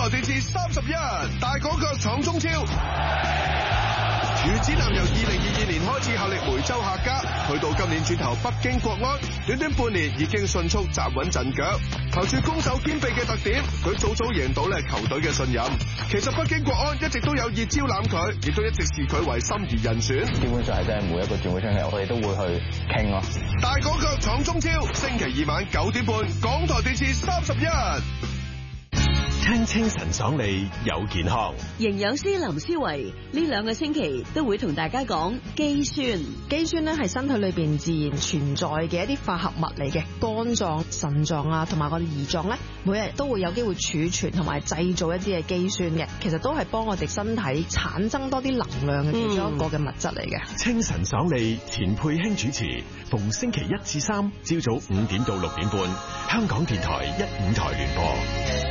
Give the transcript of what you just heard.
台電視31大港腳闖中超。魚子南由2022年開始效力梅州客家，去到今年轉投北京國安，短短半年已經迅速站穩陣腳。憑住攻守兼備嘅特點，佢早早贏到咧球隊嘅信任。其實北京國安一直都有意招攬佢，亦都一直視佢為心儀人選。 基本上係真係每一個轉會窗期，我哋都會去傾咯。 大港腳闖中超，星期2晚9點半，港台電視31。 聽清晨爽利有健康， 營養師林思維呢2個星期都會同大家講肌酸。 肌酸咧係身體裏邊自然存在嘅一啲化合物嚟嘅，肝臟、腎臟啊，同埋我哋胰臟咧，每日都會有機會儲存同埋製造一啲嘅肌酸嘅，其實都係幫我哋身體產生多啲能量嘅其中一個嘅物質嚟嘅。 清晨爽利，錢佩卿主持，逢星期1至3朝早5點到6點半，香港電台15台聯播。